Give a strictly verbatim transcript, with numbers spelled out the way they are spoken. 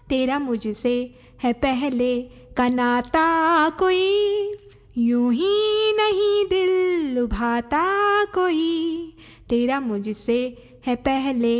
तेरा मुझसे है पहले का नाता कोई, यूं ही नहीं दिल लुभाता कोई। तेरा मुझसे है पहले